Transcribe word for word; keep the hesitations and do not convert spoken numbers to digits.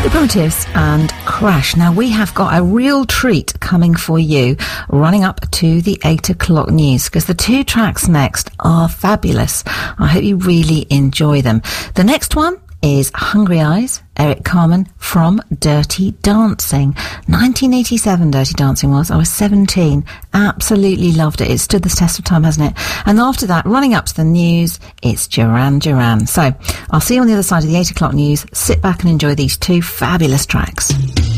The Primitives and Crash. Now, we have got a real treat coming for you running up to the eight o'clock news, because the two tracks next are fabulous. I hope you really enjoy them. The next one is Hungry Eyes, Eric Carmen, from Dirty Dancing. nineteen eighty-seven Dirty Dancing was. I was seventeen. Absolutely loved it. It stood the test of time, hasn't it? And after that, running up to the news, it's Duran Duran. So I'll see you on the other side of the eight o'clock news. Sit back and enjoy these two fabulous tracks.